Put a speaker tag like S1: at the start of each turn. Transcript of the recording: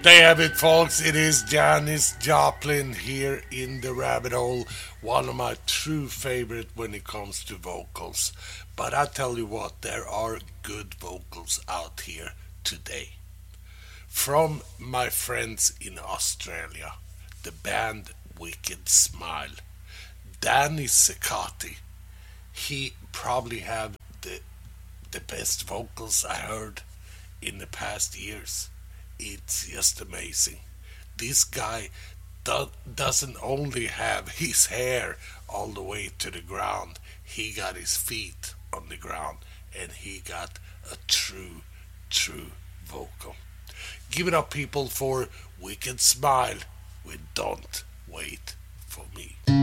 S1: They have it, folks. It is Janis Joplin here in the rabbit hole. One of my true favorite when it comes to vocals. But I tell you what, there are good vocals out here today. From my friends in Australia, the band Wicked Smile. Danny Secati. He probably have the best vocals I heard in the past years. It's just amazing. This guy doesn't only have his hair all the way to the ground, he got his feet on the ground and he got a true vocal. Give it up, people, for Wicked Smile with Don't Wait for Me.